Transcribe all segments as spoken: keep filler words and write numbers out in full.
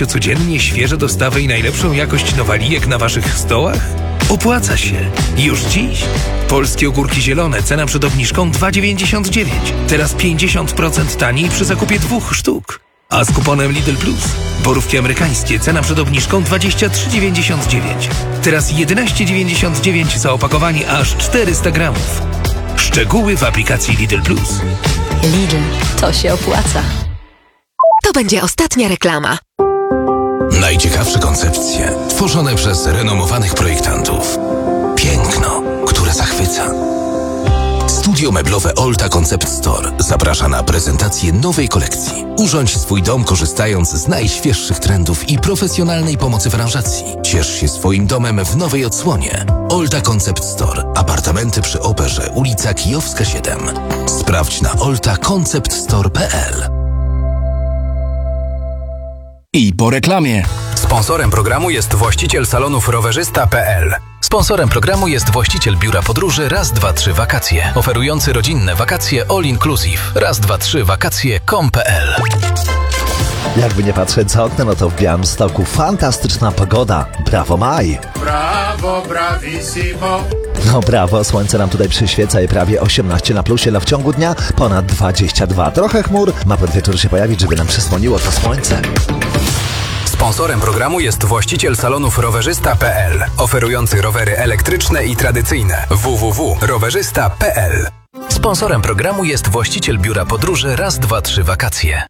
dbać o codziennie świeże dostawy i najlepszą jakość nowalijek na waszych stołach? Opłaca się. Już dziś. Polskie ogórki zielone, cena przed obniżką dwa dziewięćdziesiąt dziewięć. Teraz pięćdziesiąt procent taniej przy zakupie dwóch sztuk. A z kuponem Lidl Plus borówki amerykańskie, cena przed obniżką dwadzieścia trzy dziewięćdziesiąt dziewięć. Teraz jedenaście dziewięćdziesiąt dziewięć za opakowanie aż czterysta gramów. Szczegóły w aplikacji Lidl Plus. Lidl, to się opłaca. To będzie ostatnia reklama. Najciekawsze koncepcje tworzone przez renomowanych projektantów. Piękno, które zachwyca. Studio meblowe Olta Concept Store zaprasza na prezentację nowej kolekcji. Urządź swój dom korzystając z najświeższych trendów i profesjonalnej pomocy w aranżacji. Ciesz się swoim domem w nowej odsłonie. Olta Concept Store. Apartamenty przy Operze, ulica Kijowska siedem. Sprawdź na olta concept store kropka p l. I po reklamie. Sponsorem programu jest właściciel salonów rowerzysta kropka p l. Sponsorem programu jest właściciel biura podróży Raz, dwa, trzy Wakacje, oferujący rodzinne wakacje all inclusive. Raz, dwa, trzy wakacje kropka com kropka p l. Jakby nie patrzeć za oknem, no to w Białymstoku fantastyczna pogoda. Brawo maj! Brawo, bravissimo! No brawo, słońce nam tutaj przyświeca i prawie osiemnaście na plusie, ale w ciągu dnia ponad dwadzieścia dwa. Trochę chmur, ma pod wieczór się pojawić, żeby nam przysłoniło to słońce. Sponsorem programu jest właściciel salonów rowerzysta kropka p l, oferujący rowery elektryczne i tradycyjne. w w w kropka rowerzysta kropka p l. Sponsorem programu jest właściciel biura podróży Raz, dwa, trzy Wakacje.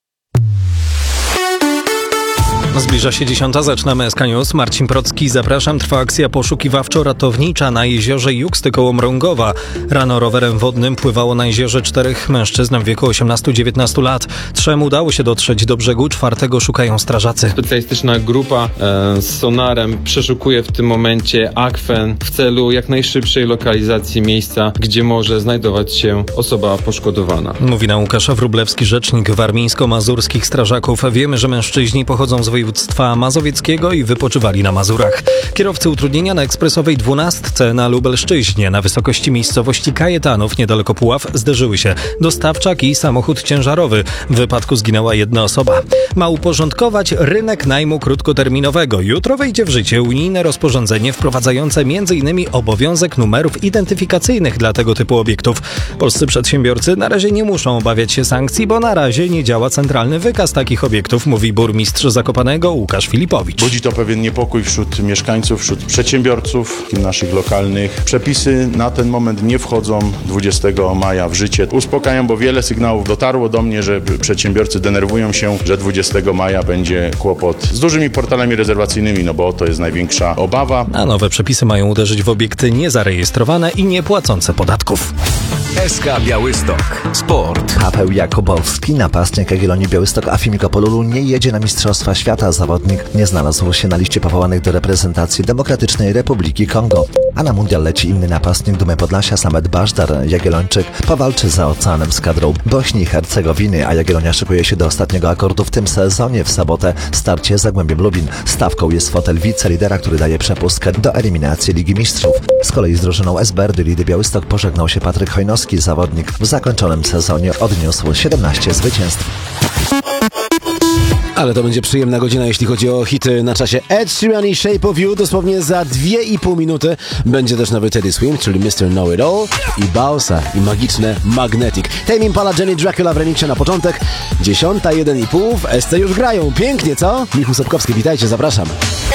Zbliża się dziesiąta, zaczynamy S K News. Marcin Procki, zapraszam. Trwa akcja poszukiwawczo-ratownicza na jeziorze Juksty koło Mrągowa. Rano rowerem wodnym pływało na jeziorze czterech mężczyzn w wieku osiemnastu dziewiętnastu lat. Trzem udało się dotrzeć do brzegu, czwartego szukają strażacy. Specjalistyczna grupa e, z sonarem przeszukuje w tym momencie akwen w celu jak najszybszej lokalizacji miejsca, gdzie może znajdować się osoba poszkodowana. Mówi nam Łukasz Wróblewski, rzecznik warmińsko-mazurskich strażaków. Wiemy, że mężczyźni pochodzą z województwa mazowieckiego i wypoczywali na Mazurach. Kierowcy utrudnienia na ekspresowej dwunastce na Lubelszczyźnie na wysokości miejscowości Kajetanów niedaleko Puław zderzyły się dostawczak i samochód ciężarowy. W wypadku zginęła jedna osoba. Ma uporządkować rynek najmu krótkoterminowego. Jutro wejdzie w życie unijne rozporządzenie wprowadzające między innymi obowiązek numerów identyfikacyjnych dla tego typu obiektów. Polscy przedsiębiorcy na razie nie muszą obawiać się sankcji, bo na razie nie działa centralny wykaz takich obiektów, mówi burmistrz Zakopanego Łukasz Filipowicz. Budzi to pewien niepokój wśród mieszkańców, wśród przedsiębiorców naszych lokalnych. Przepisy na ten moment nie wchodzą dwudziestego maja w życie. Uspokajam, bo wiele sygnałów dotarło do mnie, że przedsiębiorcy denerwują się, że dwudziestego maja będzie kłopot z dużymi portalami rezerwacyjnymi, no bo to jest największa obawa. A nowe przepisy mają uderzyć w obiekty niezarejestrowane i niepłacące podatków. S K Białystok. Sport. Paweł Jakubowski, napastnik Jagiellonii Białystok Afimiko Polulu, nie jedzie na Mistrzostwa Świata. Zawodnik nie znalazł się na liście powołanych do reprezentacji Demokratycznej Republiki Kongo. A na mundial leci inny napastnik Dumy Podlasia, Samet Bażdar. Jagiellończyk powalczy za oceanem z kadrą Bośni i Hercegowiny, a Jagiellonia szykuje się do ostatniego akordu w tym sezonie. W sobotę starcie z Zagłębiem Lubin. Stawką jest fotel wicelidera, który daje przepustkę do eliminacji Ligi Mistrzów. Z kolei z drużyną S B R Lidy Białystok pożegnał się Patryk Hojnowski. Zawodnik w zakończonym sezonie odniósł siedemnaście zwycięstw. Ale to będzie przyjemna godzina, jeśli chodzi o hity na czasie. Ed Sheeran i Shape of You dosłownie za dwie i pół minuty. Będzie też nowy Teddy Swim, czyli mister Know It All i Bausa i magiczne Magnetic. Tame Impala, Jenny Dracula w remiksie na początek. Dziesiąta, jeden i pół w S C już grają. Pięknie, co? Michał Sobkowski, witajcie, zapraszam.